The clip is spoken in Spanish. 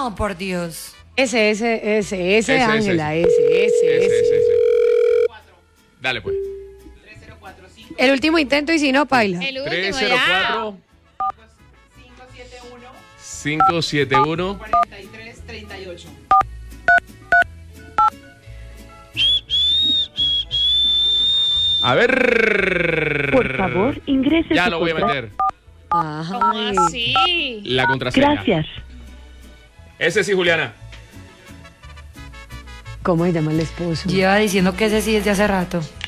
No, por Dios. Ese, Ángela, ese. Dale, pues. El último intento y si no, paila. El último 304 571 4338. A ver. Por favor, ingrese Ya su lo voy a meter. Ajá. ¿Cómo así? La contraseña. Gracias. Ese sí, Juliana. ¿Cómo se llama el esposo? Lleva diciendo que ese sí es de hace rato.